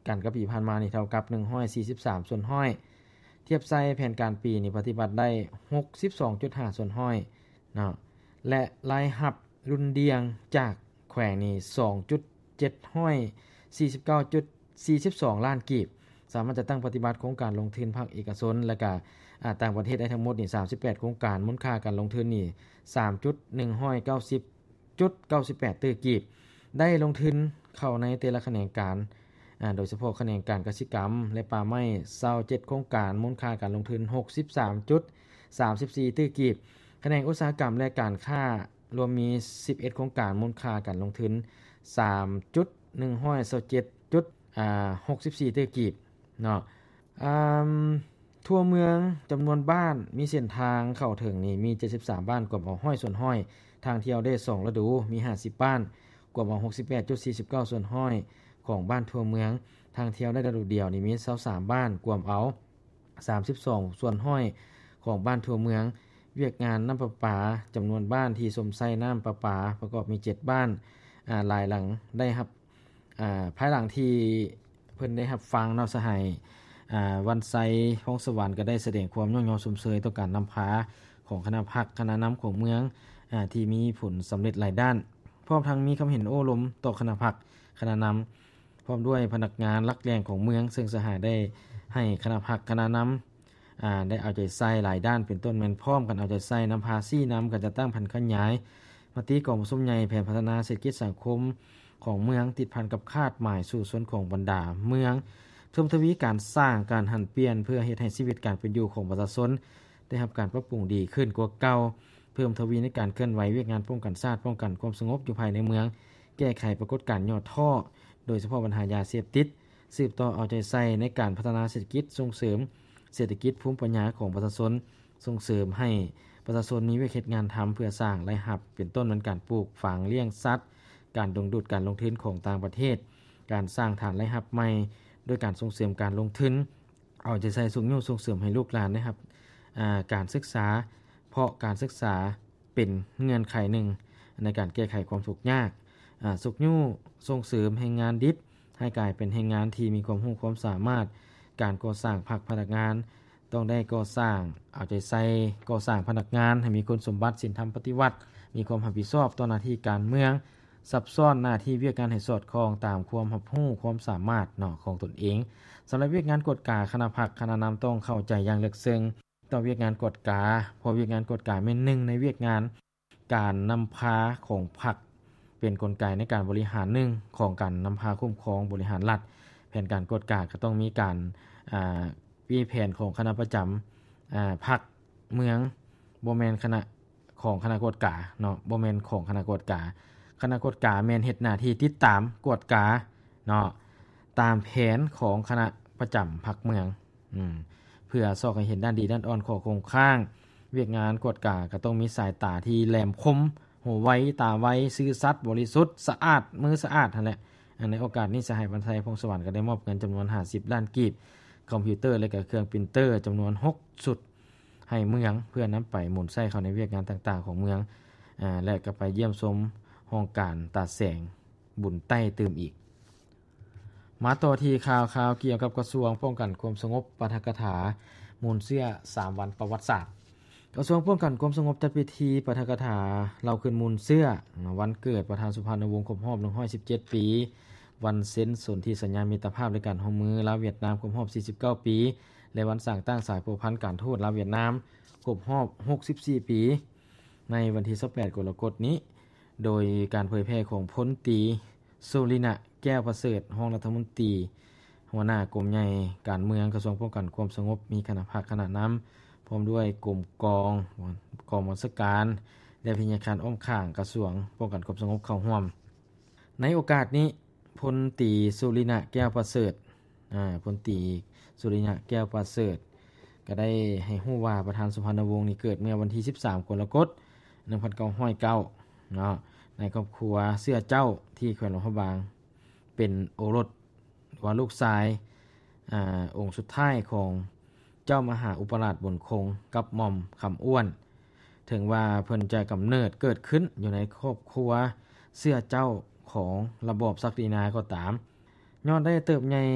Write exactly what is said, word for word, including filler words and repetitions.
กันกับปีผ่านมานี่เท่ากับหนึ่งร้อยสี่สิบสามส่วนห้อยเทียบใส่แผนการปีนี่ปฏิบัติได้ หกสิบสองจุดห้า ส่วนห้อยเนาะและรายรับรุนเดียงจากแขวงนี่ สองจุดเจ็ดสี่เก้าจุดสี่สอง ล้านกีบสามารถจะตั้งปฏิบัติโครงการลงทุนภาคเอกชนและก็ต่างประเทศได้ทั้งหมดนี่สามสิบแปดโครงการมูลค่าการลงทุนนี่ สามจุดหนึ่งเก้า จุดเก้าแปด ตื้อกีบได้ลงทุนเข้าในแต่ละแขนงการโดยเฉพาะแขนงการกสิกรรมและป่าไม้ยี่สิบเจ็ดโครงการมูลค่าการลงทุน หกสิบสามจุดสามสี่ ตื้อกีบแขนงอุตสาหกรรมและการค้ารวมมีสิบเอ็ดโครงการมูลค่าการลงทุน สามจุดหนึ่งเจ็ด จุดหกสิบสี่ ตื้อกีบเนาะอ่าทั่วเมืองจำนวนบ้านมีเส้นทางเข้าถึงนี่มีเจ็ดสิบสามบ้านกว่าเอาห้อยส่วนห้อยทางเที่ยวได้สองฤดูมีห้าสิบบ้านกว่าเอา หกสิบแปดจุดสี่เก้า ส่วนห้อยของบ้านทั่วเมืองทางเที่ยวได้ฤดูเดียวนี่มียี่สิบสามบ้านกว่าเอาสามสิบสองส่วนห้อยของบ้านทั่วเมืองเวียกงานน้ำประปาจำนวนบ้านที่สมใช้น้ำประปาประกอบมีเจ็ดบ้านอ่าหลายหลังได้รับอ่าภายหลังที่เพิ่นได้รับฟังเนาะสหายอ่าวันไซพงสวรรค์ก็ได้แสดงความย่อๆสมเชยต่อการนำพาของคณะพรรคคณะนำของเมืองอ่าที่มีผลสำเร็จหลายด้านพร้อมทั้งมีคำเห็นโอ้ล้มต่อคณะพรรคคณะนำพร้อมด้วยพนักงานหลักแหล่งของเมืองซึ่งสหายได้ให้คณะพรรคคณะนำอ่าได้เอาใจใส่หลายด้านเป็นต้นแม่นพร้อมกันเอาใจใส่นำพาซี่นำกันจะตั้งแผนขยายมติกองประชุมใหญ่แผนพัฒนาเศรษฐกิจสังคมของเมืองติดพันกับคาดหมายสู่ส่วนของบรรดาเมืองเพิ่มทวีการสร้างการหันเปลี่ยนเพื่อเฮ็ดให้ชีวิตการเป็นอยู่ของประชาชนได้รับการปรับปรุงดีขึ้นกว่าเก่าเพิ่มทวีในการเคลื่อนไหวเวียกงานป้องกันชาติป้องกันความสงบอยู่ภายในเมืองแก้ไขปรากฏการณ์ยอดท่อโดยเฉพาะปัญหายาเสพติดสืบต่อเอาใจใส่ในการพัฒนาเศรษฐกิจส่งเสริมเศรษฐกิจภูมิปัญญาของประชาชนส่งเสริมให้ประชาชนมีเวียกเฮ็ดงานทำเพื่อสร้างรายรับเป็นต้นเหมือนการปลูกฝังเลี้ยงสัตว์การดึงดูดการลงทุนของต่างประเทศการสร้างฐานรายรับใหม่โดยการส่งเสริมการลงทุนเอาใจใส่ส่งโยส่งเสริมให้ลูกหลานนะครับการศึกษาเพราะการศึกษาเป็นเงื่อนไขหนึ่งในการแก้ไขความทุกข์ยากสุขโยส่งเสริมให้งานดิบให้กลายเป็นให้งานที่มีความรู้ความสามารถการก่อสร้างภาคพนักงานต้องได้ก่อสร้างเอาใจใส่ก่อสร้างพนักงานให้มีคุณสมบัติศีลธรรมปฏิวัติมีความรับผิดชอบต่อหน้าที่การเมืองซับซ้อนหน้าที่เวียกงานให้สอดคล้องตามความรับรู้ความสามารถเนาะของตนเองสำหรับเวียกงานกฎกาคณะพรรคคณะนำต้องเข้าใจอย่างลึกซึ้งต่อเวียกงานกฎกาเพราะเวียกงานกฎกาเป็นหนึ่งในเวียกงานการนำพาของพรรคเป็นกลไกในการบริหารหนึ่งของการนำพาคุ้มครองบริหารรัฐแผนการกฎกาก็ต้องมีการอ่ามีแผนของคณะประจำอ่าพรรคเมืองบ่แม่นคณะของคณะกฎกาเนาะบ่แม่นของคณะกฎกาคณะกฎกาแม่นเฮ็ดหน้าที่ติดตามกฎกาเนาะตามแผนของคณะประจำพรรคเมืองอืมเพื่อสอให้เห็นด้านดีด้านอ่อนของโครงข้างเวียกงานกฎกาก็ต้องมีสายตาที่แหลมคมหูไวตาไวซื่อสัตย์บริสุทธิ์สะอาดมือสะอาดนั่นแหละในโอกาสนี้สหายบันไทยพงสวรรค์ก็ได้มอบเงินจำนวนห้าสิบล้านกีบคอมพิวเตอร์และก็เครื่องปรินเตอร์จำนวนหกชุดให้เมืองเพื่อนำไปหมุนใช้เข้าในเวียกงานต่างๆของเมืองอ่าและก็ไปเยี่ยมชมห้องการตาแสงบุญใต้ตื่มอีกมาต่อที่ข่าวข่าวเกี่ยวกับกระทรวงป้องกันความสงบปาฐกถามูลเสื้อสามวันประวัติศาสตร์กระทรวงป้องกันความสงบจัดพิธีปาฐกถาเล่าขึ้นมูลเสื้อวันเกิดประธานสุพรรณวงศ์ครบรอบหนึ่งร้อยสิบเจ็ดปีวันเซ็นสนธิสัญญามิตรภาพในการร่วมมือลาวเวียดนามครบรอบสี่สิบเก้าปีและวันสร้างตั้งสายผูกพันการทูตลาวเวียดนามครบรอบหกสิบสี่ปีในวันที่ยี่สิบแปดกรกฎาคมนี้โดยการเผยแพร่ของพลตรีสุรินะแก้วประเสริฐรองรัฐมนตรีหัวหน้ากรมใหญ่การเมืองกระทรวงป้องกันความสงบมีคณะภาคคณะนำพร้อมด้วยกรมกองกองบัญชาการและพยาการอ้อมข้างกระทรวงป้องกันความสงบเข้าร่วมในโอกาสนี้พลตรีสุรินะแก้วประเสริฐอ่าพลตรีสุรินะแก้วประเสริฐก็ได้ให้ฮู้ว่าประธานสุพรรณวงศ์นี้เกิดเมื่อวันที่สิบสามกรกฎาคมหนึ่งพันเก้าร้อยเก้าเนาะในครอบครัวเสื้อเจ้าที่แขวงหลวงพระบางเป็นโอรสว่าลูกชายอ่าองค์สุดท้ายของเจ้ามหาอุปราชบุญคงกับหม่อมคำอ้วนถึงว่าเพิ่นจะกำเนิดเกิดขึ้นอยู่ในครอบครัวเสื้อเจ้าของระบอบศักดินาก็ตามย้อนได้เติบใหญ่